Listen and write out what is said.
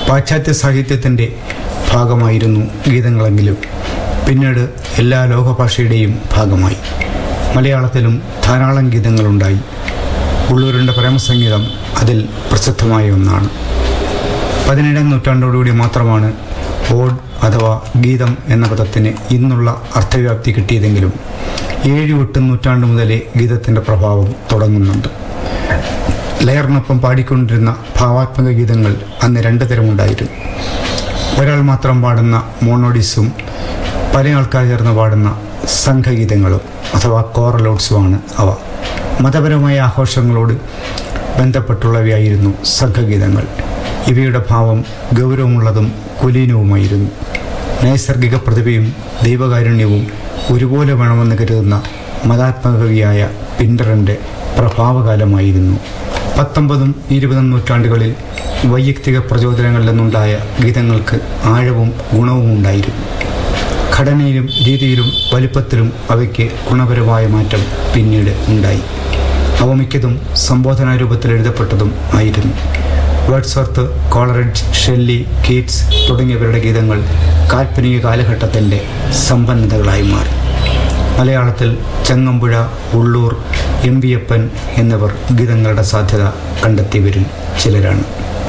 പാശ്ചാത്യ സാഹിത്യത്തിൻ്റെ ഭാഗമായിരുന്നു ഗീതങ്ങളെങ്കിലും പിന്നീട് എല്ലാ ലോകഭാഷയുടെയും ഭാഗമായി. മലയാളത്തിലും ധാരാളം ഗീതങ്ങളുണ്ടായി. ഉള്ളൂരിൻ്റെ പ്രേമസംഗീതം അതിൽ പ്രസിദ്ധമായ ഒന്നാണ്. 17-ാം നൂറ്റാണ്ടോടുകൂടി മാത്രമാണ് ഓഡ് അഥവാ ഗീതം എന്ന പദത്തിന് ഇന്നുള്ള അർത്ഥവ്യാപ്തി കിട്ടിയതെങ്കിലും 7-8 നൂറ്റാണ്ട് മുതലേ ഗീതത്തിൻ്റെ പ്രഭാവം തുടങ്ങുന്നുണ്ട്. ലയറിനൊപ്പം പാടിക്കൊണ്ടിരുന്ന ഭാവാത്മക ഗീതങ്ങൾ അന്ന് 2 തരമുണ്ടായിരുന്നു. ഒരാൾ മാത്രം പാടുന്ന മോണോഡിസും പല ആൾക്കാർ ചേർന്ന് പാടുന്ന സംഘഗീതങ്ങളും അഥവാ കോറലോട്സുമാണ് അവ. മതപരമായ ആഘോഷങ്ങളോട് ബന്ധപ്പെട്ടുള്ളവയായിരുന്നു സംഘഗീതങ്ങൾ. ഇവയുടെ ഭാവം ഗൗരവമുള്ളതും കുലീനവുമായിരുന്നു. നൈസർഗിക പ്രതിഭയും ദൈവകാരുണ്യവും ഒരുപോലെ വേണമെന്ന് കരുതുന്ന മതാത്മക കവിയായ പിൻഡറിൻ്റെ പ്രഭാവകാലമായിരുന്നു. 19ഉം 20ഉം നൂറ്റാണ്ടുകളിൽ വൈയക്തിക പ്രചോദനങ്ങളിൽ നിന്നുണ്ടായ ഗീതങ്ങൾക്ക് ആഴവും ഗുണവും ഉണ്ടായിരുന്നു. ഘടനയിലും രീതിയിലും വലിപ്പത്തിലും അവയ്ക്ക് ഗുണപരമായ മാറ്റം പിന്നീട് ഉണ്ടായി. അവ മിക്കതും സംബോധനാ രൂപത്തിൽ എഴുതപ്പെട്ടതും ആയിരുന്നു. വേർഡ്സ്വർത്ത്, കോളറിഡ്ജ്, ഷെല്ലി, കീറ്റ്സ് തുടങ്ങിയവരുടെ ഗീതങ്ങൾ കാൽപ്പനിക കാലഘട്ടത്തിൻ്റെ സമ്പന്നതകളായി മാറി. മലയാളത്തിൽ ചങ്ങമ്പുഴ, ഉള്ളൂർ, എം വി അപ്പൻ എന്നിവർ ഗീതങ്ങളുടെ സാധ്യത കണ്ടെത്തിയവരിൽ ചിലരാണ്.